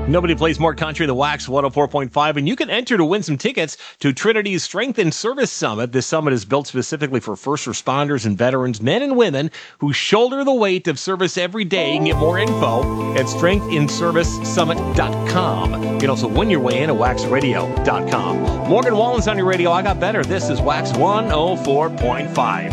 Nobody plays more country than Wax 104.5, and you can enter to win some tickets to Trinity's Strength in Service Summit. This summit is built specifically for first responders and veterans, men and women who shoulder the weight of service every day. You can get more info at strengthinservicesummit.com. You can also win your way in at waxradio.com. Morgan Wallen's on your radio. I got better. This is Wax 104.5.